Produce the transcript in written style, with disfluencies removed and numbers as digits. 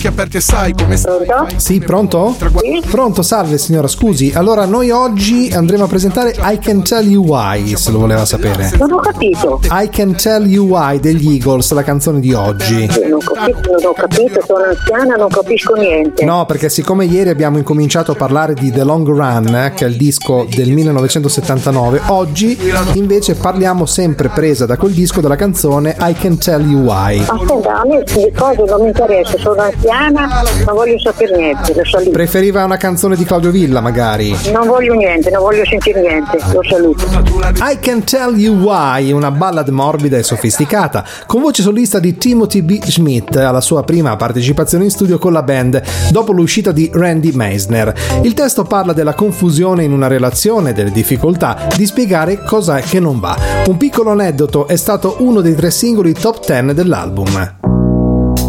Pronto? Sì, pronto? Sì? Pronto, salve signora, scusi. Allora noi oggi andremo a presentare I Can Tell You Why, se lo voleva sapere. Non ho capito. I Can Tell You Why degli Eagles, la canzone di oggi. Non ho capito, sono anziana, non capisco niente. No, perché siccome ieri abbiamo incominciato a parlare di The Long Run, che è il disco del 1979, oggi invece parliamo sempre presa da quel disco della canzone I Can Tell You Why. Senta, a me queste cose non mi interessa, sono anziana, non voglio sapere niente, lo saluto. Preferiva una canzone di Claudio Villa, magari? Non voglio niente, non voglio sentire niente, lo saluto. I Can Tell You Why, una ballad morbida e sofisticata, con voce solista di Timothy B. Schmidt alla sua prima partecipazione in studio con la band dopo l'uscita di Randy Meisner. Il testo parla della confusione in una relazione, delle difficoltà di spiegare cos'è che non va. Un piccolo aneddoto: è stato uno dei 3 singoli top 10 dell'album.